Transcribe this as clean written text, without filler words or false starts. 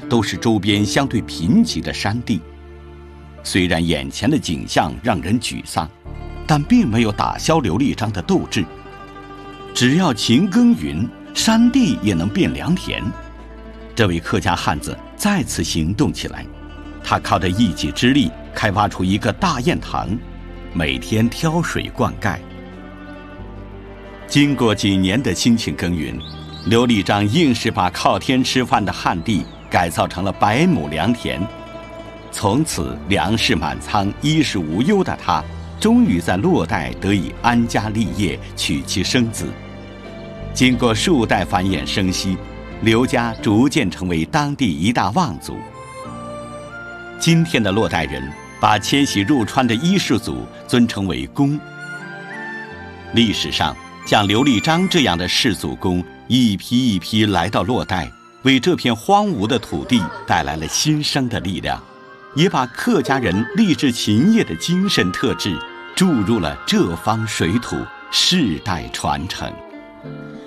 都是周边相对贫瘠的山地。虽然眼前的景象让人沮丧，但并没有打消刘立章的斗志。只要勤耕耘，山地也能变良田。这位客家汉子再次行动起来，他靠着一己之力开发出一个大堰塘，每天挑水灌溉。经过几年的辛勤耕耘，刘立章硬是把靠天吃饭的旱地改造成了100亩良田。从此粮食满仓，衣食无忧的他，终于在洛带得以安家立业，娶妻生子。经过数代繁衍生息，刘家逐渐成为当地一大望族。今天的洛带人把迁徙入川的伊氏族尊称为公。历史上，像刘立章这样的氏族公一批一批来到洛带，为这片荒芜的土地带来了新生的力量，也把客家人立志勤业的精神特质注入了这方水土，世代传承。